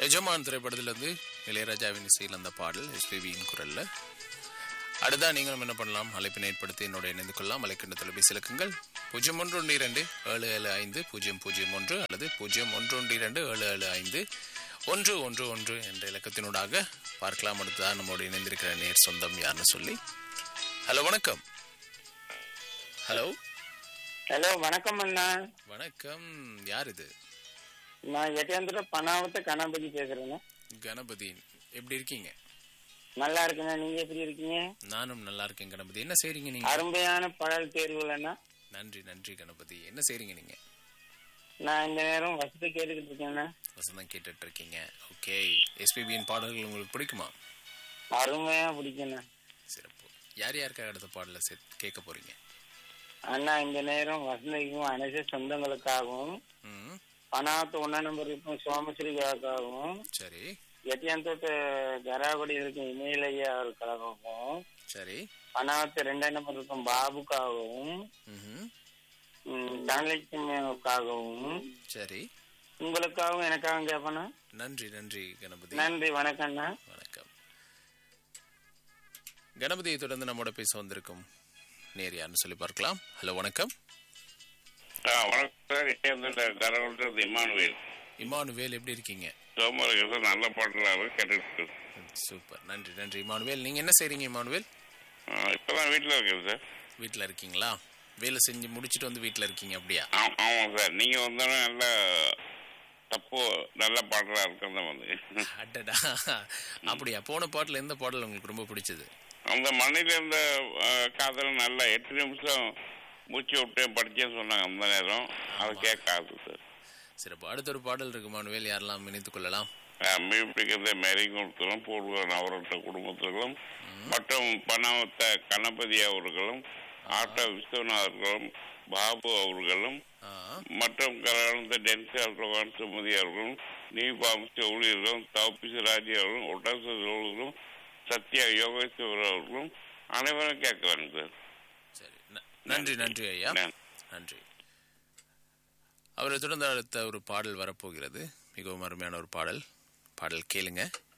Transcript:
எஜமான் திரைப்படத்திலிருந்து இளையராஜாவின் இசையில் அந்த பாடல் எஸ்பிபியின் குரல்ல. அடுத்தா நீங்களும் என்ன பண்ணலாம், அழைப்பினை ஏற்படுத்தி என்னோட இணைந்து கொள்ளலாம். அழைக்கின்ற தொலைபேசி இலக்கங்கள் 0112-775-001 அல்லது 0112-775-111 என்ற இலக்கத்தினூடாக பார்க்கலாம். அடுத்ததான் நம்மோடு இணைந்திருக்கிற நேர் சொந்தம் யாருன்னு சொல்லி. ஹலோ, வணக்கம். ஹலோ ஹலோ, வணக்கம் அண்ணா. வணக்கம். யார் இது? நான் எட்டியாந்துட பனாவத்த கணபதி பேசுறேங்க. கணபதி, எப்படி இருக்கீங்க? நல்லா இருக்குண்ணா, நீங்க எப்படி இருக்கீங்க? நானும் நல்லா இருக்கேன் கணபதி. என்ன செய்றீங்க நீங்க? அருமையான பாடல் தேர்வுகள் அண்ணா. நன்றி நன்றி கணபதி. என்ன செய்றீங்க நீங்க? நான் இந்த நேரம் வசதி கேட்டுக்கிட்டு இருக்கேன். வசந்தம் கேட்டுட்டு இருக்கீங்க. ஓகே, எஸ்பிபியின் பாடல்கள் உங்களுக்கு பிடிக்குமா? அருமையா பிடிக்குண்ணா. சிறப்பு. யார் யாருக்காக அடுத்த பாடல கேட்க போறீங்க? அண்ணா, இந்த நேரம் வசந்திக்கும் அனைத்து சொந்தங்களுக்காகவும், பனாவத்து 1 நம்பர் இருக்கும் சோமஸ்ரீக்காகவும், சரி, எட்டியாந்தோட்ட கராகுடி இருக்கும் இமயலையா அவர்களுக்காகவும், சரி, பனாவத்து 2 நம்பர் இருக்கும் பாபுக்காகவும், தனலட்சுமிக்காகவும், சரி, உங்களுக்காகவும் எனக்காகவும் கேட்பண்ணா. நன்றி நன்றி கணபதி. நன்றி, வணக்கம்ண்ணா. வணக்கம். கணபதியை தொடர்ந்து நம்மோட பேச வந்திருக்கும் நேர் யாருன்னு சொல்லி பார்க்கலாம். ஹலோ, வணக்கம். வணக்கம் சார், இமானுவேல். இமானுவேல், எப்படி இருக்கீங்க? நல்ல பாடலாக கேட்டு. சூப்பர், நன்றி நன்றி இமானுவேல். நீங்க என்ன செய்றீங்க இமானுவேல்? இப்பதான் வீட்டுல இருக்கேன் சார். வீட்டுல இருக்கீங்களா? வேலை செஞ்சு முடிச்சுட்டு வந்து வீட்டுல இருக்கீங்க, அப்படியா? ஆமா சார், நீங்க வந்தோடனே நல்ல தப்பு நல்ல பாடலா இருக்கிறத வந்து. அடடா, அப்படியா? போன பாட்டுல எந்த பாடல் உங்களுக்கு ரொம்ப பிடிச்சது? அந்த மண்ணில இருந்த காதல் நல்ல 8 நிமிஷம் மூச்சு விட்டு படிச்சேன்னு சொன்னாங்க அந்த நேரம். அதை கேட்காது சார். சிறப்பு. அடுத்த ஒரு பாடல் இருக்கு மானுவேல், யாரெல்லாம் இணைத்துக் கொள்ளலாம்? மீப்பிடிக்கிறத மேரிகுளத்திலும் பூர்வன் அவர்கள குடும்பத்திலும் மற்றும் பணவத்த கணபதி அவர்களும் ஆட்டோ விஸ்வநாதர்களும் பாபு அவர்களும் மற்றும் கலந்த டென்சார் பகவான் சுமதி அவர்களும் நீபாம்ச ஊழியர்களும் தௌபிச ராஜி அவர்களும் ஒட்டாசர்களும் சத்யா யோகேஸ்வர் அவர்களும் அனைவரும் கேட்கிறாங்க சார். சரி, நன்றி நன்றி ஐயா, நன்றி. அவரை தொடர்ந்து அடுத்த ஒரு பாடல் வரப்போகிறது. மிகவும் அருமையான ஒரு பாடல் கேளுங்க.